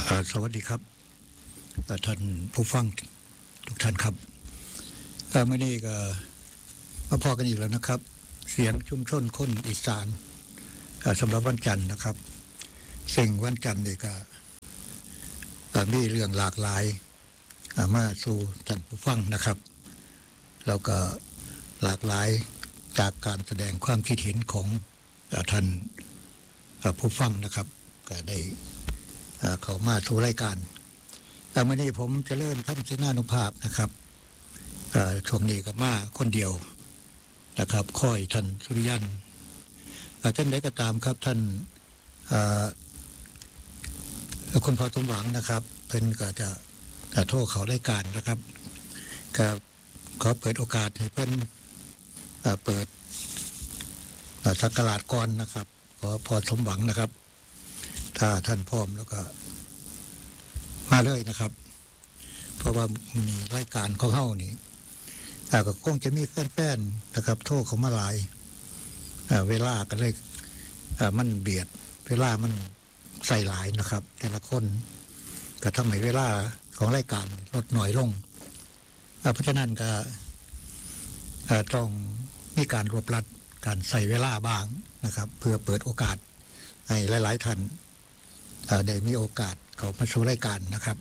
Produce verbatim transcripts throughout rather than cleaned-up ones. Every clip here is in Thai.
สวัสดีครับท่านผู้ฟังทุกท่านครับเมื่อนี้ก็มาพอกันอีกแล้วนะครับเสียงชุมชนคนอีสานสำหรับวันจันทร์นะครับสิ่งวันจันทร์นี่ก็มีเรื่องหลากหลายมาสู่ท่านผู้ฟังนะครับแล้วก็หลากหลายจากการแสดงความคิดเห็นของท่านผู้ฟังนะครับก็ได้เข้ามาสู่รายการแต่เมื่อนี้ผมจะเริ่มท่านเสนานุภาพนะครับช่วงนี้ก็มาคนเดียวนะครับค่อยท่านสุริยันท่านใดก็ตามครับท่านคุณพอสมหวังนะครับเพิ่นก็จะโทษเขารายการนะครับก็ขอเปิดโอกาสให้เพิ่นเปิดสักการะก่อนนะครับขอพอสมหวังนะครับถ้าท่านพร้อมแล้วก็มาเลยนะครับเพราะว่ามีรายการของเฮานี่ก็คงจะมีแฟนๆนะครับโทรเข้ามาหลายเวลาก็เลยมันเบียดเวลามันใส่หลายนะครับแต่ละคนก็ทำให้เวลาของรายการลดน้อยลงเพราะฉะนั้นก็ต้องมีการรวบรัดการใส่เวลาบ้างนะครับเพื่อเปิดโอกาสให้หลายๆท่านได้มีโอกาสเข้ามาสู่รายการนะครับ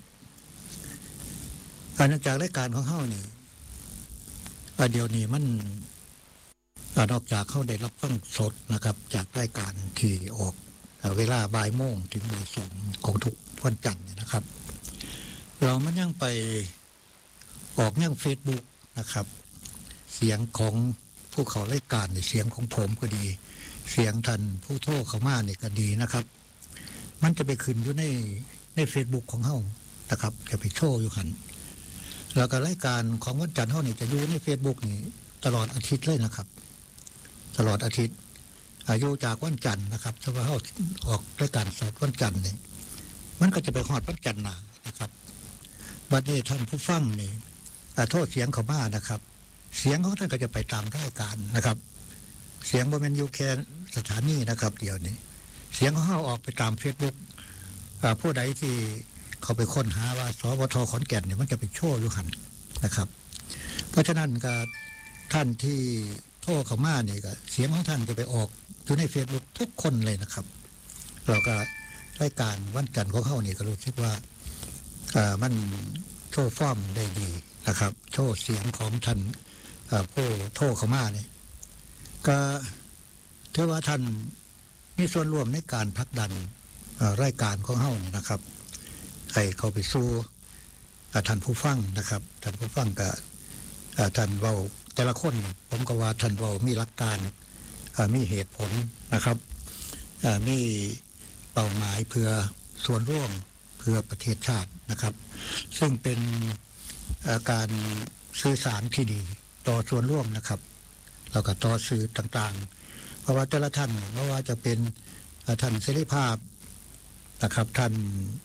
เนื่องจากรายการของเฮานี่เดี๋ยวนี้มันนอกจากเขาได้รับฟังสดนะครับจากรายการที่ออกเวลาบ่ายโมงถึงบ่ายสองของทุกวันจันทร์นะครับเรามันยังไปออกยัง Facebook นะครับเสียงของผู้เข้ารายการนี่เสียงของผมก็ดีเสียงท่านผู้โทรเข้ามานี่ก็ดีนะครับมันจะไปขึ้นอยู่ในใน Facebook ของเฮานะครับจะไปโชว์อยู่หั่นแล้วก็รายการของวันจันทร์เฮานี่จะอยู่ใน Facebook นี่ตลอดอาทิตย์เลยนะครับตลอดอาทิตย์อายุจากวันจันทร์นะครับถ้าว่าเฮาออกรายการสดวันจันทร์นี่มันก็จะไปฮอดวันจันทร์หน้านะครับบัดนี้ท่านผู้ฟังนี่โทษเสียงเข้ามานะครับเสียงของท่านก็จะไปตามรายการนะครับเสียงบ่แม่นอยู่แค่สถานีนะครับเดี๋ยวนี้เสียงของเฮาออกไปตาม Facebook อ่าผู้ใดที่เขาไปค้นหาว่าสวทขอนแก่นเนี่ยมันจะไปโชว์อยู่หั่นนะครับเพราะฉะนั้นก็ท่านที่โทรเข้ามานี่ก็เสียงของท่านจะไปออกอยู่ใน Facebook ทุกคนเลยนะครับแล้วก็รายการวันจันทร์ของเฮานี่ก็รู้สึกว่าอ่ามันโชว์ฟอร์มได้ดีนะครับโชว์เสียงของท่านอ่าผู้โทรเข้ามานี่ก็ถือว่าท่านมีส่วนร่วมในการผลักดันรายการของเฮานี่นะครับให้เข้าไปสู่ท่านผู้ฟังนะครับท่านผู้ฟังก็ท่านเว้าแต่ละคนผมก็ว่าท่านเว้ามีหลักการมีเหตุผลนะครับมีเป้าหมายเพื่อส่วนร่วมเพื่อประเทศชาตินะครับซึ่งเป็นการสื่อสารที่ดีต่อส่วนร่วมนะครับแล้วก็ต่อสื่อต่างๆเพราะว่าแต่ละท่านไม่ว่าจะเป็นท่านเสรีภาพนะครับท่าน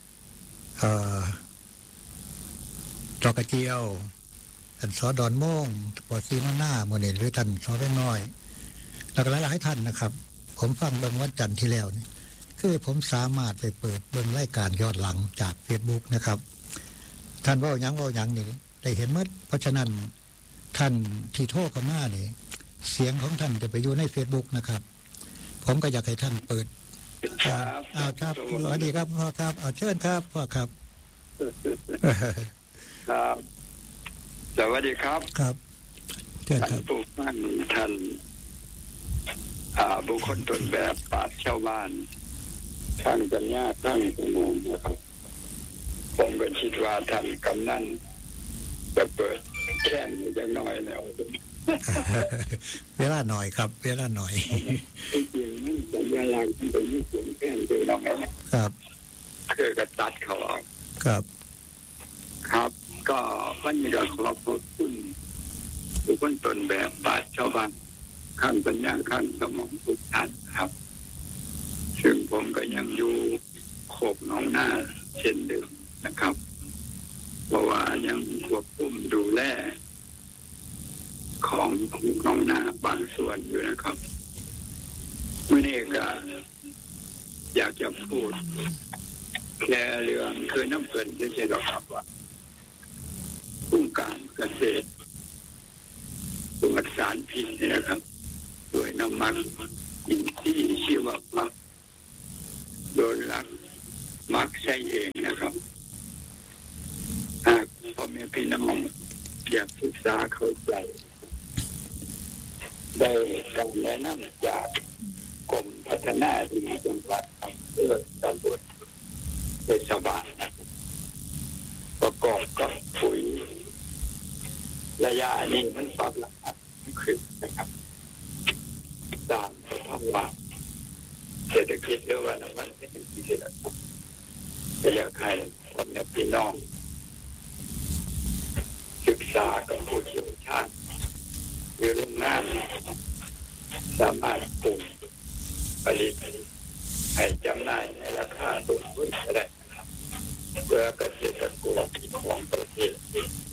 จอกระเจียวท่านสอดอนโม่งปอซีมาหน้าโมเนหรือท่านสอแวงน้อยแล้วก็หลายๆท่านนะครับผมฟังเบิ่งวันจันทร์ที่แล้วนี่คือผมสามารถไปเปิดเบิ่งรายการย้อนหลังจาก Facebook นะครับท่านเว้าหยังเว้าหยังนี่ได้เห็นหมดเพราะฉะนั้นท่านที่โทรเข้ามานี่เสียงของท่านจะไปอยู่ใน Facebook นะครับผมก็อยากให้ท่านเปิดครับอ้าวครับสวัสดีครับพ่อครับเอาเชิญครับพ่อครับครับสวัสดีครับครับเชิญครับผู้ฟังท่านอ่าบุคคลต้นแบบปราชญ์ชาวบ้านทางปัญญาตั้งสมองนะครับผมก็คิดว่าท่านกำนันจะเปิดแค่นี้จังน้อยแล้วเวลาหน่อยครับเวลาหน่อยจริงๆมันเป็นเวลาที่เป็นญี่ปุ่นแค่นี้น้องแม่ครับคือกระตัดเขาออกครับครับก็วันนี้เราขอบคุณผู้คนต้นแบบปราชญ์ชาวบ้านข้างปัญญาข้างสมองทุกท่านครับซึ่งผมก็ยังอยู่โคกหนองนาเช่นเดิมนะครับเพราะว่ายังควบคุมดูแลของน้องนาบางส่วนอยู่นะครับเมื่อนี้ก็อยากจะพูดแค่เรื่องคือน้ำเกินจะใช่หรอกครับว่าองค์การเกษตรตรวจสารพิษนี่นะครับโดยน้ำมันอินทรีย์ชีวภาพโดยหลักมักใช้เองนะครับหากพ่อแม่พี่น้องอยากศึกษาเข้าใจได้การแนะนำจากกรมพัฒนาดินจังหวัดอำเภอตำบลเทศบาลประกอบกับปุ๋ยระยะนี้มันปรับราคาขึ้นนะครับตามสภาวะเศรษฐกิจหรือว่าน้ำมันเป็นที่เศรษฐกิจก็อยากให้พ่อแม่พี่น้องศึกษากับผู้เชี่ยวชาญหรือโรงงานสามารถปลูกผลิตให้จำหน่ายในราคาสูงขึ้นได้เพื่อเกษตรกรของประเทศ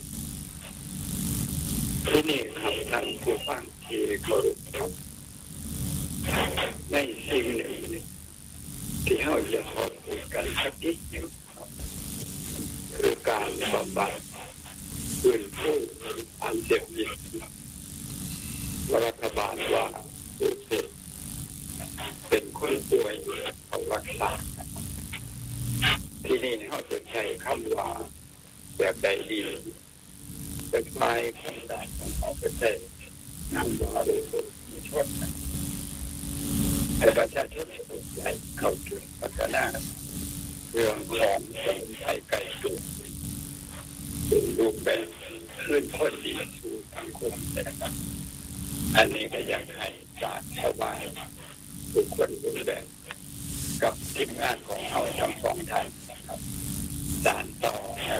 ที่นี่ครับท่านผู้ฟังที่เคารพครับในสิ่งหนึ่งที่เราจะขอพูดกันสักนิดหนึ่งคือการบำบัดฟื้นฟูอันเจ็บปวดรัฐบาลว่าผู้เสพเป็นคนป่วยเอารักษาที่นี่เขาจะใช้คำว่าแบบใดดีเป็นไม้คำใดของเขาเป็นใช้นำว่าโดยสุดมีชดให้ประชาชนสนใจเข้าถึงพัฒนาเรื่องของสมุนไพรไก่ตัวเป็นรูปแบบขึ้นคนดีสู่สังคมนะครับอันนี้ก็อยากให้ศาสตร์ชาวบ้านทุกคนดูแลกับทีมงานของเราทั้งสองท่านนะครับสานต่อ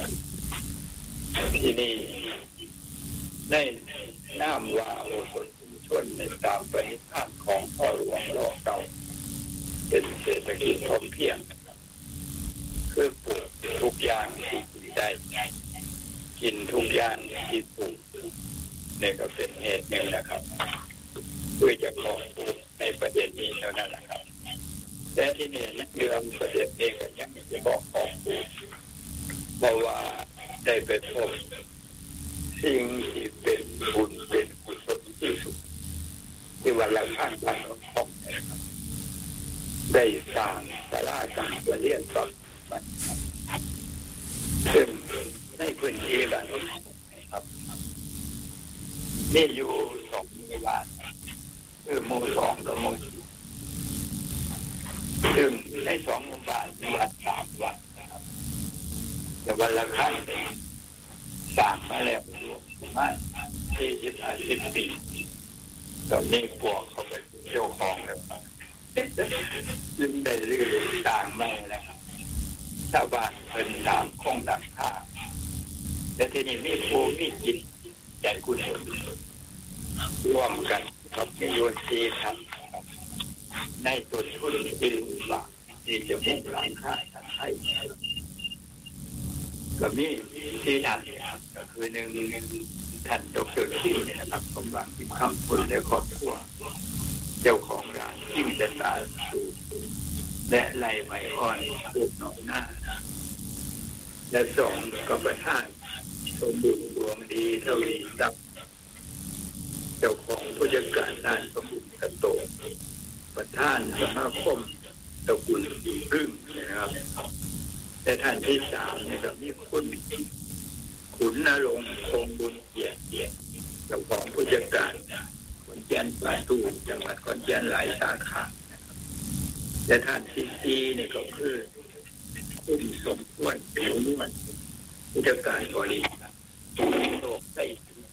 ที่นี่ในนามว่าโอสถชุมชนในตามปณิธานของพ่อหลวงรอเก่าเป็นเศรษฐกิจพอเพียงคือปลูกทุกอย่างที่กินได้กินทุกอย่างที่ปลูกนี่ก็เป็นเหตุหนึ่งนะครับเพื่อจะขอปลูกในประเด็นนี้เท่านั้นนะครับแต่ที่นี่เรื่องประเด็นเองก็ยังจะบอกขอปลูกเพราะว่าได้ไปพบสิ่งที่เป็นบุญเป็นกุศลที่สุดที่วันละข้างบ้านของนะครับได้สร้างศาลาการประเรียนสอนซึ่งในพื้นที่บ้านครับนี่อยู่สองหมู่บ้านคือหมู่สองกับหมู่สี่ซึ่งในสองหมู่บ้านมีวัดสามวัดนะครับแต่วันละครั้งสร้างมาแล้วประมาณสี่สิบห้าสิบปีตอนนี้พวกเขาเป็นเจ้าของแล้วจึงได้รื้อต่างไม่แล้วครับชาวบ้านเป็นตามคงดังท่าและที่นี่มีผู้มีจิตใจกุศลร่วมกันกับมีโยนซีครับในต้นทุนที่บาทที่จะมุ่งหลังค่าทางไทยก็มีที่ท่านก็คือหนึ่งท่านดร.คิมนะครับผมหวังที่คำพูดและครอบครัวเจ้าของร้านคิมเดตาและไล่ไหมอ่อนปลูกหนองหน้าและสองก็ประทานสมบูรณ์ดวงดีเท่าดีทรัพย์เจ้าของผู้จัดการด้านสมบูรณ์กระโตประธานสมาคมตระกูลรึ่งนะครับแต่ท่านที่สามเนี่ยก็มีคุณขุนนรงค์คงบุญเกียรติเจ้าของผู้จัดการขอนแก่นปาตูจังหวัดขอนแก่นหลายสาขาและท่านที่สี่เนี่ยก็คือคุณสมควรผิวนวลผู้จัดการบริษัทโลกได้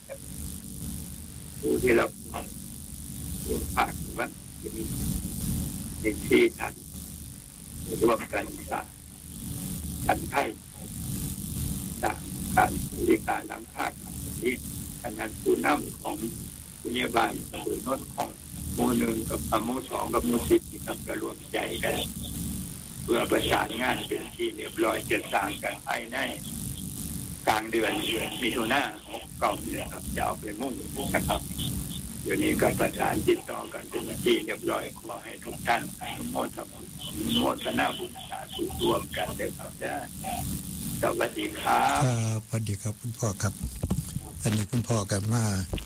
ผู้ที่รับผู้ภาควัดที่ที่ท่านร่วมกันสร้างท่านไทยจากการบริการล้ำภาคที่คณะผู้นำของผู้ยาบาลผู้นนของหมู่หนึ่งกับหมู่สองกับหมู่สิบที่ทำกระรวมใจกันเพื่อประสานงานเป็นที่เรียบร้อยจะสร้างกันภายในกลางเดือนมิถุนายนหกเก้าเนี่ยครับจะเอาไปมุ่งนะครับเดี๋ยวนี้ก็ประสานติดต่อกันเป็นที่เรียบร้อยขอให้ทุกท่านอนุโมทนาโมทนาบุญสาธุร่วมกันเด้อครับนะสวัสดีครับครับสวัสดีครับคุณพ่อครับอันนี้คุณพ่อกันมา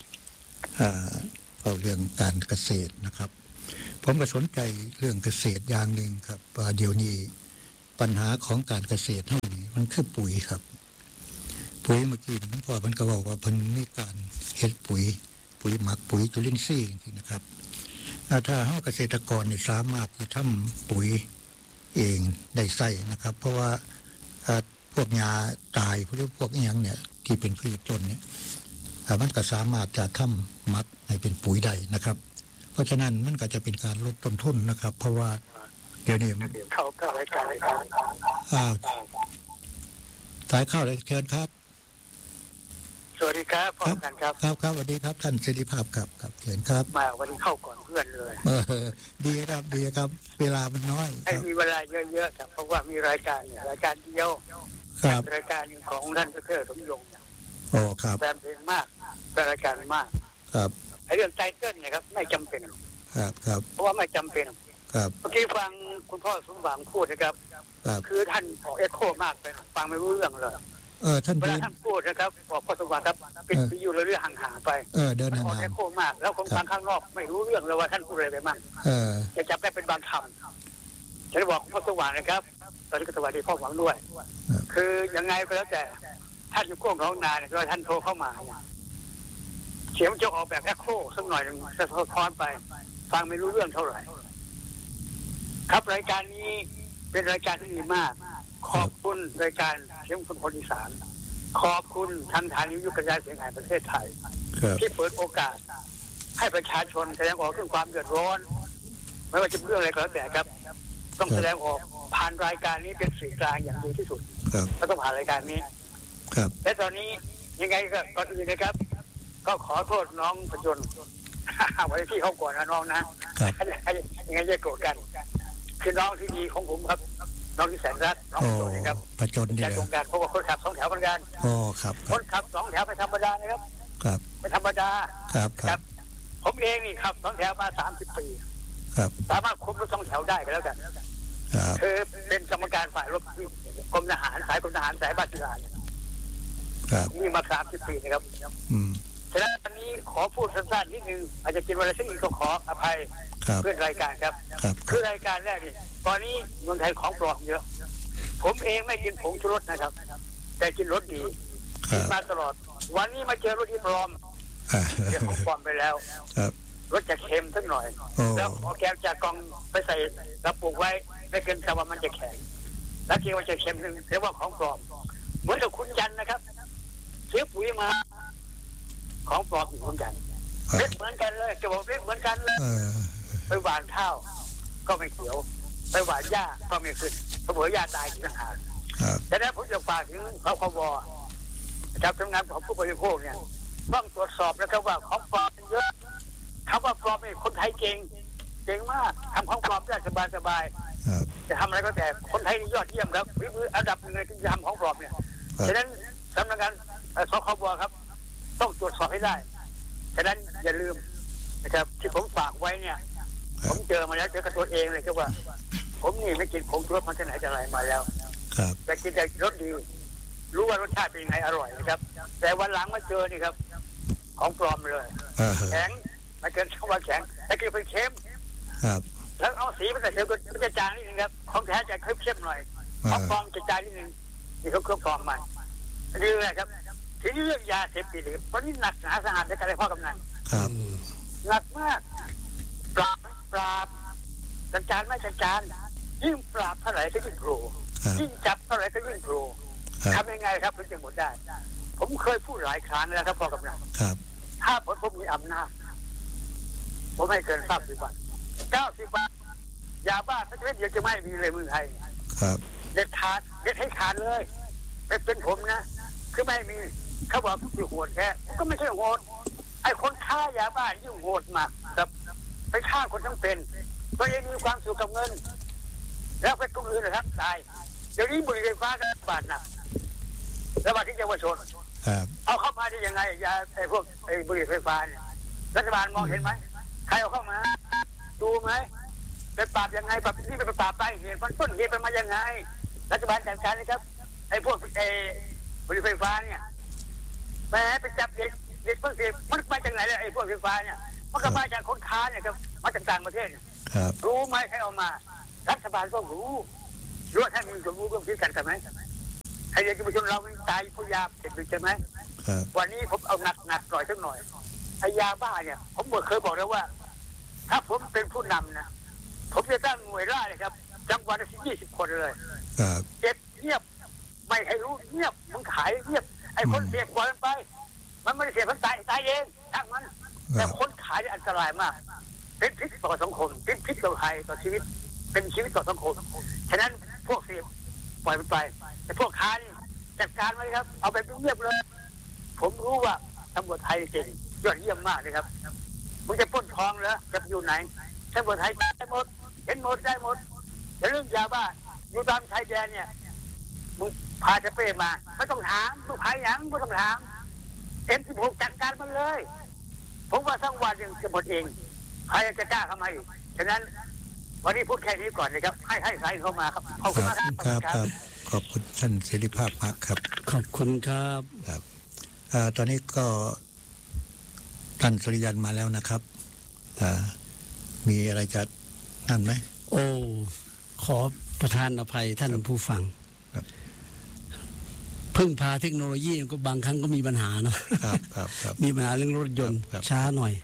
เอาเรื่องการเกษตรนะครับผมก็สนใจเรื่องเกษตรอย่างหนึ่งครับว่าเดี๋ยวนี้ปัญหาของการเกษตรเท่านี้มันคือปุ๋ยครับปุ๋ยเมื่อกี้คุณพ่อมันก็บอกว่าเพิ่นมีการเฮ็ดปุ๋ยปุ๋ยหมักปุ๋ยจุลินทรีย์จริงๆนะครับถ้าเฮาเกษตรกรนี่สามารถจะทำปุ๋ยเองได้ใส่นะครับเพราะว่าพวกยาตายหรือพวกอีหยังเนี่ยที่เป็นพืชต้นเนี่ยมันก็สามารถจะทำหมักให้เป็นปุ๋ยได้นะครับเพราะฉะนั้นมันก็จะเป็นการลดต้นทุนนะครับเพราะว่าเดี๋ยวนี้เข้าเข้ารายการเลยครับอ้าวสายเข้าเลยเชิญครับสวัสดีครับพ่อกันครับครับครับสวัสดีครับท่านเสรีภาพครับครับเชิญครับมาวันนี้เข้าก่อนเพื่อนเลยเออดีครับดีครับเวลามันน้อยให้มีเวลาเยอะๆครับเพราะว่ามีรายการรายการเดียวครับรายการของท่านดร.สมยงโอ้ครับแฟนเพลงมากเป็นรายการมากครับไอ้เรื่องไตเติ้ลเนี่ยครับไม่จำเป็นครับครับเพราะว่าไม่จำเป็นครับเมื่อกี้ฟังคุณพ่อสมหวังพูดนะครับคือท่านออกเอ็กโคมากไปฟังไม่รู้เรื่องเลยเออท่านเวลาท่านพูดนะครับบอกพ่อสมหวังครับปิดไปอยู่เรื่องห่างๆไปเออเดินห่างๆออกเอ็กโคมากแล้วคนฟังข้างนอกไม่รู้เรื่องเลยว่าท่านพูดอะไรไปมั่งเออจะจับได้เป็นบางคำฉันบอกพ่อสมหวังนะครับตอนนี้ก็สวัสดีพ่อหวังด้วยคือยังไงก็แล้วแต่ท่านอยู่ก้งของนานเนี่ยท่านโทรเข้ามาเสียงจะออกแบบแอคโคสักหน่อยนึงสะท้อนไปฟังไม่รู้เรื่องเท่าไหร่ครับรายการนี้เป็นรายการที่ดีมากขอบคุณรายการเสียงคนคนอีสานขอบคุณทางฐานวิทยุกระจายเสียงแห่งประเทศไทยที่เปิดโอกาสให้ประชาชนแสดงออกถึงความเดือดร้อนไม่ว่าจะเป็นเรื่องอะไรก็แล้วแต่ครับต้องแสดงออกผ่านรายการนี้เป็นสื่อกลางอย่างดีที่สุดก็ต้องผ่านรายการนี้และตอนนี้ยังไงก็ก่อนอื่นนะครับก็ขอโทษน้องประจนไว้ที่เขาก่อนนะน้องนะยังไงจะโกรธกันคือน้องที่ดีของผมครับน้องที่แสนรักน้องประจนนะครับประจนดีตรงกันเพราะว่าคนขับสองแถวเหมือนกันโอ้ครับคนขับสองแถวไม่ธรรมดานะครับครับไม่ธรรมดาครับครับผมเองนี่ขับสองแถวมาสามสิบปีครับสามารถคุมรถสองแถวได้ก็แล้วกันคือเป็นกรรมการฝ่ายรถกรมทหารสายกรมทหารสายบ้านจุฬานี่มาสามสิบปีนะครับอืมฉะนั้นวันนี้ขอพูดสั้นๆนิดนึงอาจจะกินเวลาสักนิดก็ขออภัยเพื่อนรายการครับคือรายการแรกนี่ตอนนี้เมืองไทยของปลอมเยอะผมเองไม่กินผงชูรสนะครับแต่กินรสดีกินมาตลอดวันนี้มาเจอรสที่ปลอมเจอของปลอมไปแล้วรสจะเค็มสักหน่อยแล้วเอาแก้วจากกล่องไปใส่กระปุกไว้ไม่เกินแต่ว่ามันจะแข็งแล้วเกี่ยวว่าจะเค็มนึงเรียกว่าของปลอมเหมือนกับคุณยันนะครับซื้อปุ๋ยมาของปลอมเหมือนกันเล็กเหมือนกันเลยจะบอกเล็กเหมือนกันเลยไปหว่านข้าวก็ไม่เขียวไปหว่านหญ้าก็ไม่ขึ้นเสมอหญ้าตายที่ต่างหากแต่นั้นผมจะฝากถึงเขาขบจับทำงานของผู้บริโภคเนี่ยต้องตรวจสอบนะครับว่าของปลอมเยอะคำว่าปลอมนี่คนไทยเก่งเก่งมากทำของปลอมได้สบายสบายจะทำอะไรก็แต่คนไทยนี่ยอดเยี่ยมครับวิธีอันดับหนึ่งในการทำของปลอมเนี่ยฉะนั้นสำนักงานสคบครับต้องตรวจสอบให้ได้ฉะนั้นอย่าลืมนะครับที่ผมฝากไว้เนี่ยผมเจอมาแล้วเจอกับตัวเองเลยครับว่าผมนี่ไม่กินผงชูรสมาจากไหนจากไหนมาแล้วแต่กินแต่รสดีรู้ว่ารสชาติเป็นยังไงอร่อยนะครับแต่วันหลังมาเจอนี่ครับของปลอมเลยแข็งไม่เกินช่วงแข็งแต่กินเป็นเค็มแล้วเอาสีมันแต่เค็มก็จะจางนิดนึงครับของแท้จะเข้มๆหน่อยของปลอมจะจางนิดนึงนี่เขาเครื่องปลอมมานี่แหละครับทีนี้เรื่องยาเสพติดเพราะนี่หนักหนาสาหัสในการได้พ่อกำนันหนักมากปราบปราบจัดการไม่จัดการยิ่งปราบเท่าไหร่ก็ยิ่งโผล่ยิ่งจับเท่าไหร่ก็ยิ่งโผล่ทำยังไงครับถึงจะหมดได้ผมเคยพูดหลายครั้งแล้วครับพ่อกำนันถ้าผมผมมีอำนาจผมไม่เกินสามสิบวันเก้าสิบวันยาบ้าสักเม็ดเดียวจะไม่มีเลยเมืองไทยเด็ดขาดเด็ดให้ขาดเลยเป็นผมนะคือไม่มีเขาบอกอยู่โหดแค่ก็ไม่ใช่โหดไอ้คนฆ่ายาบ้ายิ่งโหดมากครับไปฆ่าคนทั้งเป็นตัวเองมีความสุขกับเงินแล้วไปคนอื่นนะครับตายเดี๋ยวนี้บุหรี่ไฟฟ้าก็บาดหนักแล้วมาที่เยาวชนเอาเข้ามาได้ยังไงยาไอ้พวกไอ้บุหรี่ไฟฟ้าเนี่ยรัฐบาลมองเห็นไหมใครเอาเข้ามาดูไหมไปปราบยังไงปราบนี่ไปปราบไปเหตุมันต้นเหตุมันมายังไงรัฐบาลจัดการนะครับไอ้พวกไอ้บริษัทไฟฟ้าเนี่ยแหมไปจับเด็กเด็กเพิ่งเสพมันมาจากไหนเลยไอ้พวกไฟฟ้าเนี่ยมันก็มาจากคนค้าเนี่ยครับมาจากต่างประเทศรู้ไหมใครเอามารัฐบาลก็รู้รู้ว่าท่านมีส่วนรู้ร่วมคิดกันใช่ไหมไอ้เด็กชุมชนเราตายผู้ยาเด็กใช่ไหมวันนี้ผมเอาหนักหนักหน่อยสักหน่อยไอ้ยาบ้าเนี่ยผมเคยบอกแล้วว่าถ้าผมเป็นผู้นำนะผมจะตั้งหน่วยล่าเลยครับจังหวัดละยี่สิบคนเลยเก็บเงียบไม่ให้รู้เงียบมึงขายเงียบไอ้คนเสพปล่อยมันไปมันไม่ได้เสพมันตายตายเองทั้งมันแต่คนขายอันตรายมากเป็นพิษต่อสังคมเป็นพิษต่อใครต่อชีวิตเป็นชีวิตต่อสังคมฉะนั้นพวกเสพปล่อยมันไปแต่พวกค้านี่จัดการไว้ครับเอาไปเงียบเลยผมรู้ว่าตำรวจไทยเก่งยอดเยี่ยมมากเลยครับมึงจะปล้นทองเหรอจะอยู่ไหนตำรวจไทยได้หมดเห็นหมดได้หมดแต่เรื่องยาบ้าอยู่ตามชายแดนเนี่ยมึงพาจะเป้มาไม่ต้องถามลูกขายหยังไม่ต้องถามเอ็มสิบหกจัดการมันเลยผมว่าทั้งวันยังจะหมดเองใครจะกล้าทำไมฉะนั้นวันนี้พูดแค่นี้ก่อนเลยครับให้ให้ใครเข้ามาครับขอบคุณมากครับครับขอบคุณท่านเสรีภาพมากครับขอบคุณครับครับตอนนี้ก็ท่านสุริยันมาแล้วนะครับมีอะไรจะนั่นไหมโอ้ขอประทานอภัยท่านผู้ฟังพึ่งพาเทคโนโลยีก็บางครั้งก็มีปัญหาเนาะมีปัญหาเรื่องรถยนต์ช้าหน่อย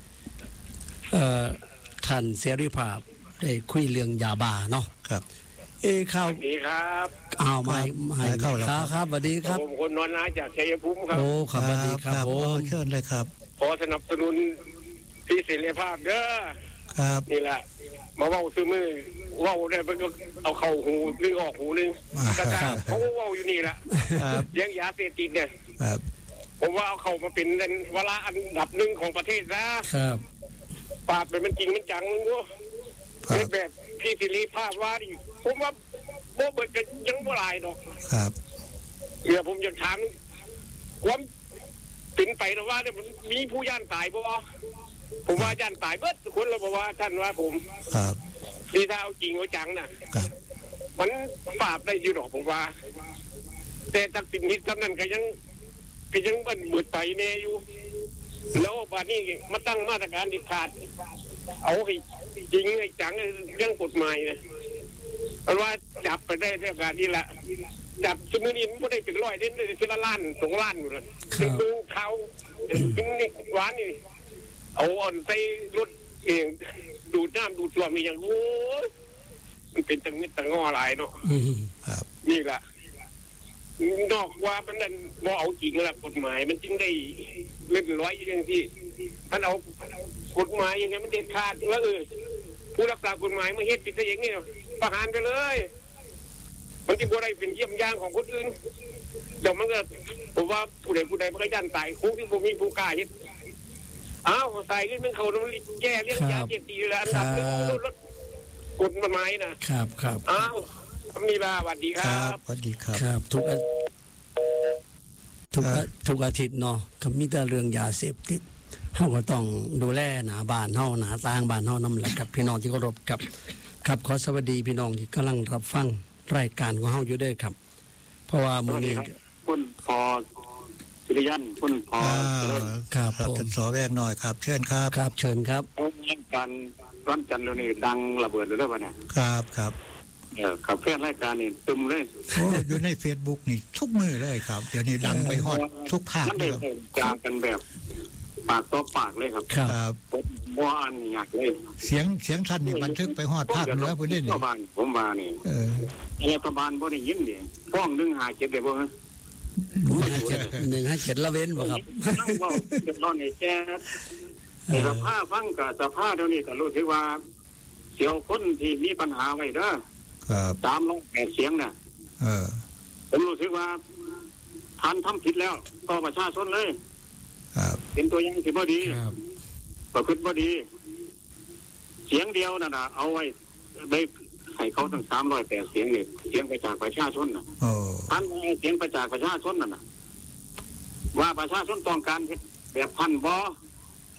ท่านเสรีภาพได้คุยเรื่องยาบ้าเนาะครับเอเข้าดีครับอ้าวไม่ไม่เข้าแล้วครับสวัสดีครับผมคนนอนนาจากชัยภูมิครับโอ้ครับสวัสดีครับผมเชิญเลยครับขอสนับสนุนพี่เสรีภาพเด้อครับนี่แหละมาเว้าซื้อมือเว้าได้เพิ่นก็เอาเข้าหูนึงออกหูนึงกระจายเขาเว้าอยู่นี่แหละเลี้ยงยาเสพติดเนี่ยผมว่าเอาเข้ามาเป็นเวลาอันดับหนึ่งของประเทศนะครับปราบเป็นมันจริงมันจังมึงดูแบบพี่สิริภาพว่าดิผมว่าโม่เบิดจะยังบ่หลายดอกครับเดี๋ยวผมจะถามความเป็นไปนะว่าเนี่ยมันมีผู้ย่านตายบ่ผมว่าย่านตายเบิดทุกคนเราบอกว่าท่านว่าผมครับดีถ้าเอาจริงเอาจังน่ะมันปราบได้อยู่ดอกผมว่าแต่ตักสินนิดท่านนั้นก็ยังก็ยังมันมืดไปแน่อยู่แล้วบัดนี้มาตั้งมาตรการเด็ดขาดเอาให้จริงไอ้จังเรื่องกฎหมายนะเพราะว่าจับไปได้เรื่องการนี้แหละจับสมุนินไม่ได้ถึงร้อยเด่นเลยทีละล้านสองล้านอยู่เลยถึงดูเขาถึงนี่หวานนี่เอาอ่อนใส่รถเองดูดน้ำดูดตัวมีอย่างโอ้มันเป็นตังนิดตังงอหลายเนาะนี่แหละนอกว่ามันนั่นบ่เอาจริงแล้วกฎหมายมันจึงได้เล่นร้อยอย่างที่มันเอากฎหมายอย่างนี้มันเด็ดขาดแล้วเออผู้รักษากฎหมายมาเฮ็ดผิดซะอย่างนี้ประหารไปเลยมันที่บ่ได้เป็นเยี่ยมยางของคนอื่นเดี๋ยวมันก็ผมว่าผู้ใดผู้ใดมันก็ย่านตายคุกที่บ่มีผู้กล้าเฮ็ดอ้าวตายขึ้นเป็นเขาต้องแก้เรื่องยาเสพติดแล้วอันดับหนึ่งลดกฎหมายนะครับครับอ้าวมีบาสวัสดีครับสวัสดีครับครับทุกทุกทุกอาทิตย์เนาะก็มีแต่เรื่องยาเสพติดเฮาก็ต้องดูแลหน้าบ้านเฮาหน้าต่างบ้านเฮานำแหละครับพี่น้องที่เคารพครับครับขอสวัสดีพี่น้องที่กำลังรับฟังรายการของเฮาอยู่ด้วยครับเพราะว่ามื้อนี้คุณพอสุริยันคุณพอครับผมท่านสอแวกหน่อยครับเชิญครับครับเชิญครับการร้อนจันทร์นี่ดังระเบิดเลยป่ะเนี่ยครับครับเออขับเคลื่อนรายการนี่ตึมเลยโอ้อยู่ใน Facebook นี่ทุกมือเลยครับเดี๋ยวนี้ดังไปฮอดทุกภาคเลยจากันแบบปากต่อปากเลยครับครับบ่อ่านยากเลยเสียงเสียงท่านนี่บันทึกไปฮอดภาคเหนือพุ่นนี่รัฐบาลผมว่านี่เออรัฐบาลบ่ได้ยินนี่ฟ้องหนึ่งห้าเจ็ดได้บ่ฮะหนึ่งห้าเจ็ดละเว้นบ่ครับเว้าเดือดร้อนนี่แจ๊แต่สภาพฟังก็สภาพเดี๋ยวนี้ก็รู้สึกว่าเสี่ยวคนที่มีปัญหาไว้เด้อครับตามลงแปดเสียงน่ะเออผมรู้สึกว่าท่านทำผิดแล้วต่อประชาชนเลยครับเป็นตัวอย่างที่บ่ดีประพฤติบ่ดีเสียงเดียวน่ะนะเอาไว้ได้ให้เขาตั้งสามร้อยแปดเสียงนี่เสียงไปจากประชาชนน่ะโอ้ท่านเสียงไปจากประชาชนน่ะนะว่าประชาชนต้องการแบบท่านบ่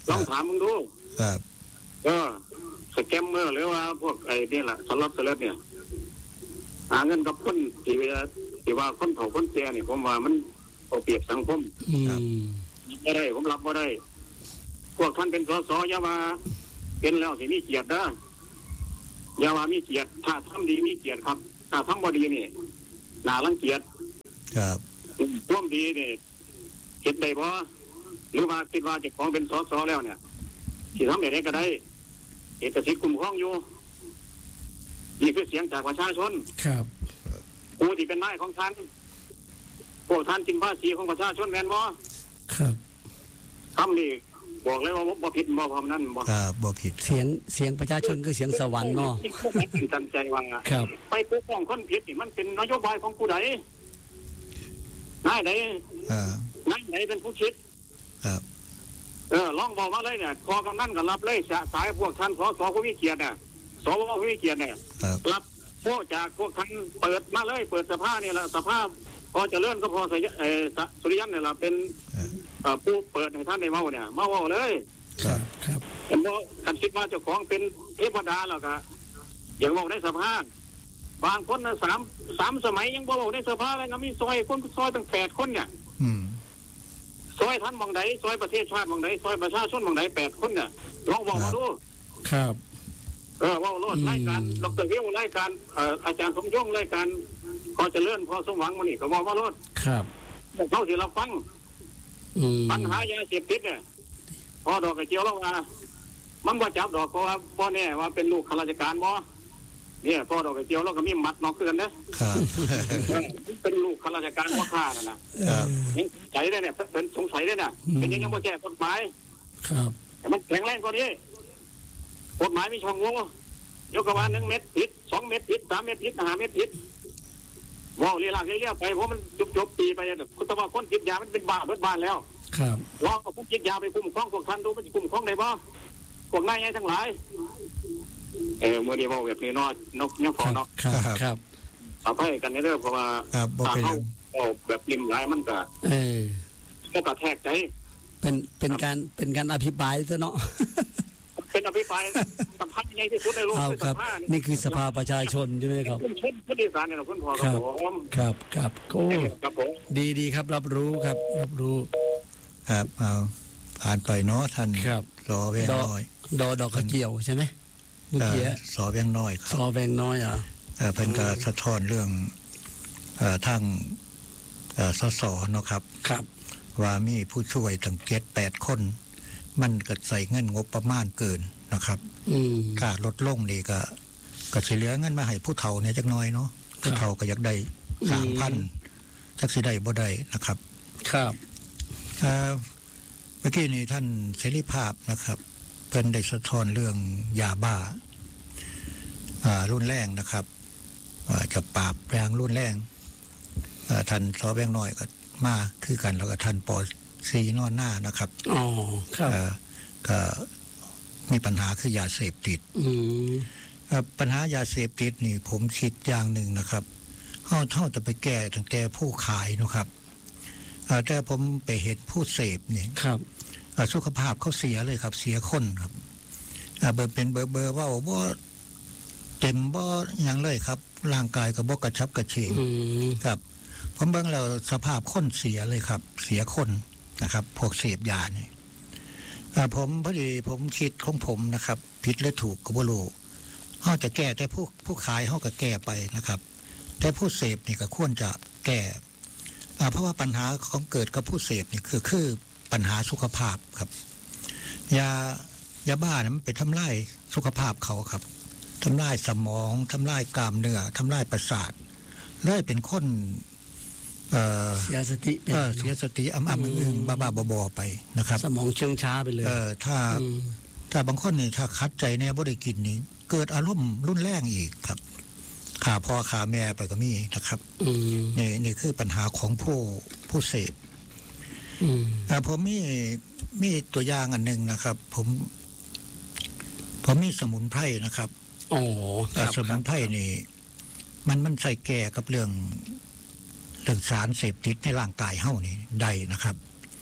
ลองถามมึงดูครับเออสแกมเมอร์หรือว่าพวกไอ้นี่แหละสล็อตสล็อตเนี่ยหาเงินกับคนที่ว่าที่ว่าคนเฒ่าคนแก่เนี่ยผมว่ามันเอาเปรียบสังคมอืมไม่ได้ผมรับไม่ได้พวกท่านเป็นสสอย่ามาเป็นแล้วสิมีเกียรตินะอย่าว่ามีเกียรติถ้าทำดีมีเกียรติครับถ้าทำบ่ดีนี่น่ารังเกียจครับร่วมดีนี่เห็นได้บ่หรือว่าคิดว่าเจ้าของเป็นสสแล้วเนี่ยที่ทำได้ก็ได้เอกสิทธิ์คุ้มครองอยู่นี่คือเสียงจากประชาชนครับผู้ที่เป็นนายของท่านพวกท่านกินภาษีของประชาชนแม่นบ่ครับคำนี้บอกเลยว่าบ่ผิดบ่พร้อมนั้นบ่ครับบ่ผิดเสียงเสียงประชาชนคือเสียงสวรรค์เนาะตั้งใจว่าครับไปปกป้องคนผิดนี่มันเป็นนโยบายของผู้ใดนายใดอ่านายไหนเป็นผู้คิดครับเออลองบอกมาเลยเนี่ยพอกำนันก็รับเลยสายพวกท่านสสผู้มีเกียรติเนี่ยสวผู้มีเกียรติเนี่ยครับรับพวกจากพวกท่านเปิดมาเลยเปิดสภาเนี่ยละสภาพอเจริญก็พอสยเออสุริยันเนี่ยละเป็นเอ่อผู้เปิดให้ท่านได้เมาเนี่ยเมาเมาเลยครับครับเห็นว่าคันคิดว่าเจ้าของเป็นเทพดาแล้วก็อย่างบอกในสภาบางคนนะสามสามสมัยยังบอกในสภาเลยนะมีซอยคนซอยตั้งแปดคนเนี่ยอืมซอยท่านมองไหนซอยประเทศชาติมองไหนซอยประชาชนมองไหนแปดคนเนี่ยลองบอกมาดูครับเออว่าโลดรายการดรวิวรายการเอ่ออาจารย์สมยงรายการพอเจริญพอสมหวังมานี่ก็บอกว่าโลดครับเขาที่เราฟังอืมปัญหายาเสพติดเนี่ยพอดอกกระเจียวแล้วว่ามันบ่จับดอกเพราะว่าพ่อแน่ว่าเป็นลูกข้าราชการบ่เนี่ยพอดอกกระเจียวแล้วก็มีหมัดนอกเกินนะครับ เป็นลูกข้าราชการว่าฆ่านั่นนะครับ ยังสงสัยได้เนี่ยเป็นสงสัยได้เนี่ยเป็นยังยังบ่แก้กฎหมายครับแต่มันแข็งแรงกว่านี้กฎหมายมีช่องโหว่ยกกระบาลหนึ่งเม็ดผิดสองเม็ดผิดสามเม็ดผิดห้าเม็ดผิดว่าวเรียกเรียกไปเพราะมันจบจบปีไปคุณตะวันคนติดยามันเป็นบ้าเบิดบ้านแล้วครับลองกับพวกติดยาไปคุ้มครองพวกท่านดูมันจะคุ้มครองได้บ่พวกนายไงทั้งหลายเออเมื่อเดียวบอกแบบนี้นอกนกเนี่ยพคอรับเนาะครับครับเอาให้กันในเรื่องเพราะว่าครับบ่ถ้าเป็นหเขายังเอาแบบริมหลายมันก็เออก็กระแทกใจเป็นเป็นการเป็นการอภิปรายซะเนาะเป็นอภิปรายสำคัญใหญ่ที่สุดในโลกเอาคือคสรับภานี่คือสภาประชาชนใช่ไหมครับคุณชนผู้โดยสารเนี่ยนะคุณพ่อครับผมครับครับโอ้ครับผมดีดีครับ รับรู้ครับ รับรู้ครับเอาผ่านไปเนาะท่านครับสอแวงดอกน้อยดอดอกกระเจียวใช่ไหมเมื่อเอ่กี้อสอแวงน้อยคซรับอแบงน้อยอ่ะเอ่อเพิ่นก็สะท้อนเรื่องเอ่อทางเอ่อสสเนาะครับครับว่ามีผู้ช่วยตั้งเจ็ดแปดคน มันก็ใส่เงินงบประมาณเกินนะครับอืมค่าลดลงนี่ก็ก็สิเหลือเงินมาให้ผู้เฒ่าเนี่ยจักหน่อยเนาะผู้เฒ่าก็อยากได้สามพันจักสิได้บ่ได้นะครับครับเอ่อเมื่อกี้นี้ท่านเสรีภาพนะครับเพิ่นได้สะท้อนเรื่องยาบ้าอ่ารุนแรงนะครับอ่าจะปราบแรงรุนแรงอ่าท่านสอแบงน้อยก็มาคือกันแล้วก็ท่านปอซีนอนหน้านะครับอ๋อครับเอ่อก็มีปัญหาคือยาเสพติดอืมเอ่อปัญหายาเสพติดนี่ผมคิดอย่างหนึ่งนะครับเฮาเท่าจะไปแก้ตั้งแต่ผู้ขายเนาะครับเอ่อแต่ผมไปเห็นผู้เสพนี่ครับเอ่อสุขภาพเขาเสียเลยครับ เสียคนครับเอ่อเบอร์เป็นเบอร์เบอร์เว่าบ่เต็มบ่หยังเลยครับ ร่างกายก็บ่กระชับกระเฉงอืมครับ ผมเบิ่งแล้วสภาพคนเสียเลยครับ เสียคนนะครับ พวกเสพยานี่เอ่อผมพอดีผมคิดของผมนะครับ ผิดหรือถูกก็บ่รู้เฮาจะแก้แต่ผู้ผู้ขายเฮาก็แก้ไปนะครับ แต่ผู้เสพนี่ก็ควรจะแก้อ่าเพราะว่าปัญหาของเกิดกับผู้เสพนี่คือคือปัญหาสุขภาพครับยายาบ้าเนี่ยมันไปทำลายสุขภาพเขาครับทำลายสมองทำลายกล้ามเนื้อทำลายประสาทเลยเป็นคนเอ่อเสียสติเป็นเออเสียสติอ้ำๆอึ้งๆบ้าๆบอๆไปนะครับสมองเชื่องช้าไปเลยเออถ้าอืมถ้าบางคนนี่ถ้าคัดใจเนี่ยบ่ได้กินนี่เกิดอารมณ์รุนแรงอีกครับขาพ่อขาแม่ไปก็มีนะครับอืมนี่นี่คือปัญหาของผู้ผู้เสพอืมอ่าผมมีมีตัวอย่างอันหนึ่งนะครับ ผมผมมีสมุนไพรนะครับโอ้คอ่ารับสมุนไพรนี่ มันมันใส่แก่กับเรื่องเรื่องสารเสพติดในร่างกายเฮานี่ได้นะครับ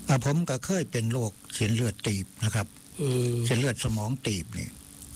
ผมก็เคยเป็นโรคเส้นเลือดตีบนะครับเส้นเลือดสมองตีบนี่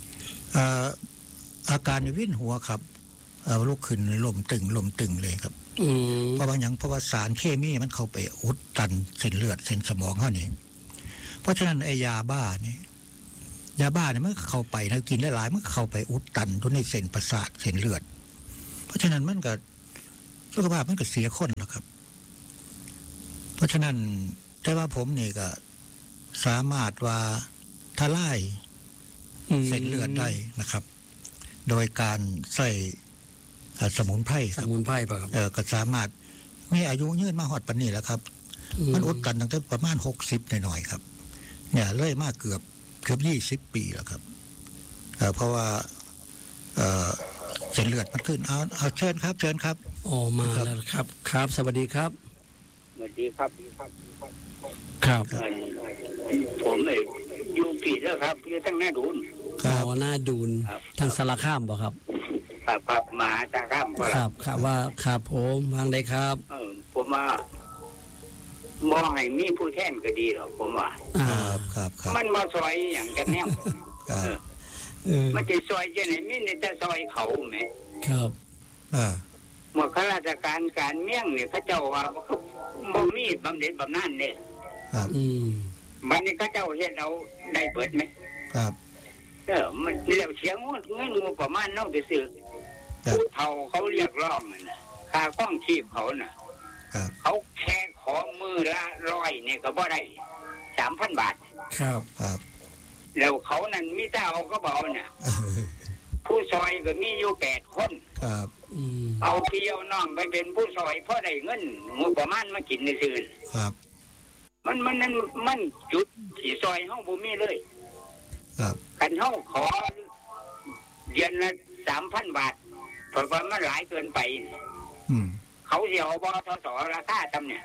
อาการวิ่นหัวครับลุกขึ้นลมตึงลมตึงเลยครับเพราะว่าอย่างเพราะว่าสารเคมีมันเข้าไปอุดตันเส้นเลือดเส้นสมองเขานี่เพราะฉะนั้นไอ้ยาบ้านี่ยาบ้าเนี่ยมันเข้าไปนะกินหลายๆมันเข้าไปอุดตันทุกในเส้นประสาทเส้นเลือดเพราะฉะนั้นมันก็สุขภาพมันก็เสียคนแล้วครับเพราะฉะนั้นแต่ว่าผมนี่ก็สามารถว่าทลายเส้นเลือดได้นะครับโดยการใส่สมุนไพรสมุนไพรป่ะครับเออก็สามารถมีอายุยืนมาฮอดปานนี้แล้วครับมันอุดตันตั้งแต่ประมาณหกสิบหน่อยๆครับเนี่ยเลยมาเกือบเกือบยี่สิบปีแล้วครับเอ่อเพราะว่าเอ่อเส้นเลือดมันขึ้นเอาเอาเชิญครับเชิญครับอ๋อมาแล้วครับครับสวัสดีครับสวัสดีครับครับผมเลยอยู่ปีแล้วครับอยู่ตั้งหน้าดูนครับหน้าดูนทางสารคามบ่ครับครับครับมาสารคามครับครับว่าครับผมวางได้ครับเออผมว่ามองให้มีผู้แทนก็ดีหรอกผมว่าครับครับครับมันมาซอยอย่างกันแนวมันจะซอยจะไหนไม่ได้จะซอยเขาไหมครับอ่าเมื่อข้าราชการการเมี่ยงเนี่ยเขาเจ้าว่าเขาบ่มีบำเหน็จบำนาญเนี่ยครับอืมบัดนี้เขาเจ้าเฮ็ดเอาได้เบิดไหมครับเออมันเรียกเสียงเงินงูประมาณเนาะไปซื้อผู้เฒ่าเขาเรียกร้องน่ะค่าข้องชีพเขาน่ะเขาแค่ขอมือละร้อยเนี่ยก็บ่ได้สามพันบาทครับครับแล้วเขานั่นมีเจ้าก็บอกเนี่ยผู้ซอยก็มีอยู่แปดคนครับเอาเที่ยวน้องไปเป็นผู้ซอยเพราะได้เงินงูประมาณมากินในซื่อครับมันมันนั่นมันจุดที่ซอยห้องบ่มีเลยครับกันห้องขอเดือนละสามพันบาทเพราะว่ามันหลายเกินไปอืมเขาเสียวบทสราคาทำเนี่ย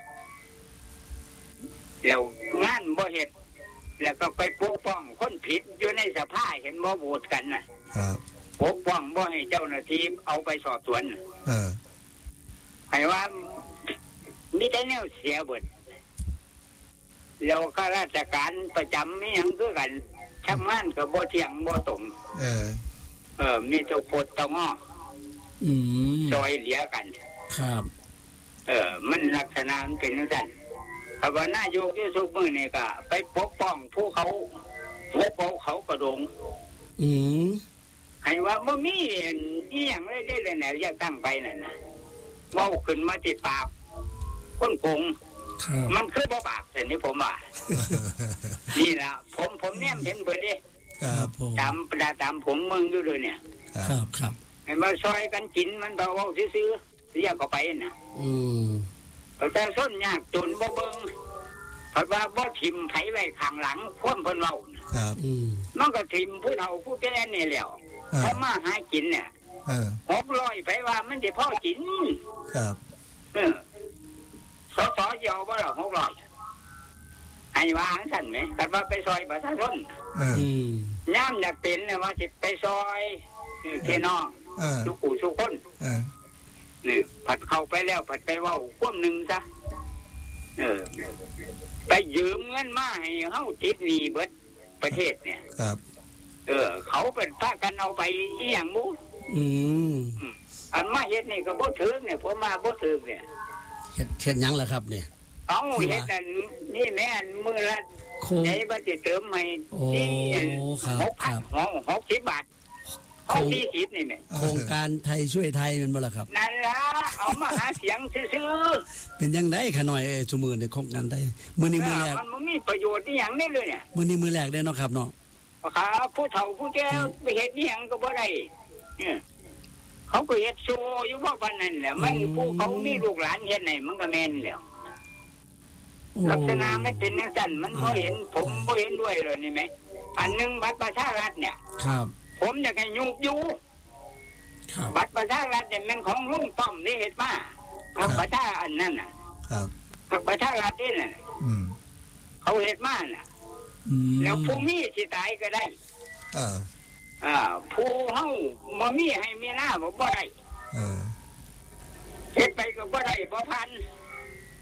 เดี๋ยวงานบ่เห็ดแล้วก็ไปปกป้องคนผิดอยู่ในสภาเห็นบ่โหวตกันน่ะปกป้องบ่ให้เจ้าหน้าที่เอาไปสอบสวนเออให้ว่ามีแต่แนวเสียเบิดแล้วข้าราชการประจำมีหยังคือกันทำงานก็บ่เที่ยงบ่ตรงเออเออมีเจ้าโคตรเจ้าง้ออืมซอยเหลือกันครับเออมันลักษณะมันเป็นจังซั่นถ้าว่าหน้าโยกที่สุกมือนี่ก็ไปปกป้องผู้เขาผู้เขาเขากระดงอืมให้ว่าบ่มีอีหยังเลยได้เลยแนวอยากตั้งไปนั่นน่ะเว้าขึ้นมาที่ปากคนโกงมันคือบ่บาปแต่นี่ผมว่านี่ล่ะผมผมแนมเห็นเบิดเด้ครับผมตามประตามผมเมืองอยู่เลยเนี่ยครับครับให้มาซอยกันกินมันบ่เว้าซื่อๆเรียกเข้าไปน่ะอืมแต่ส้นยากจนบ่เบิ่งเพราะว่าบ่ทิ่มไผไว้ข้างหลังคนเพิ่นเว้าครับอืมมันก็ทิ่มผู้เฒ่าผู้แก่นี่แหละพอมาหากินเนี่ยเออหกร้อยไผว่ามันสิพอกินครับเออสสยอบ่ล่ะหกร้อยให้ว่าจังซั่นแหมแต่ว่าไปซอยประชาชนเออยามอยากเป็นเนี่ยว่าสิไปซอยพี่น้องทุกผู้ทุกคนเออนี่ผัดเข้าไปแล้วผัดไปเว้าความนึงซะเออไปยืมเงินมาให้เฮาติดหนี้เบิดประเทศเนี่ยครับเออเขาเป็นพากันเอาไปอีหยังหมู่อืมอันมาเฮ็ดนี่ก็บ่ถึงเนี่ยผมมาบ่ถึงเนี่ยเฮ็ดเฮ็ดหยังล่ะครับเนี่ยเอาเฮ็ดอันนี่แม่นมื้อละไหนบ่สิเติมให้ที่หกครับหกสิบบาทโครงสี่สิบนี่แม่โครงการไทยช่วยไทยแม่นบ่ล่ะครับนั่นล่ะเอามาหาเสียงซื่อๆเป็นจังได๋ขะหน่อยซุมื้อนี่โครงการไทยมื้อนี้มื้อแรกมันบ่มีประโยชน์อีหยังนี่เลยเนี่ยมื้อนี้มื้อแรกได้เนาะครับเนาะครับผู้เฒ่าผู้แก่ไปเฮ็ดอีหยังก็บ่ได้เขาก็เฮ็ดโชว์อยู่ว่าปานนั้นแหละมันผู้เขามีลูกหลานเฮ็ดให้มันก็แม่นแล้วลักษณะไม่เป็นจังซั่นมันบ่เห็นผมบ่เห็นด้วยเลยนี่แม่อันนึงบัตรประชารัฐเนี่ยครับผมอยากให้ยุบอยู่บัตรประชารัฐเนี่ยมันของลุงป้อมนี่เฮ็ดมาบัตรประชาอันนั้นน่ะครับบัตรประชารัฐนี่น่ะอืมเขาเฮ็ดมาน่ะแล้วผู้มีสิตายก็ได้เอออ่าผู้เฮาบ่มีให้มีหน้าบ่บ่ได้เออเฮ็ดไปก็บ่ได้บ่ทัน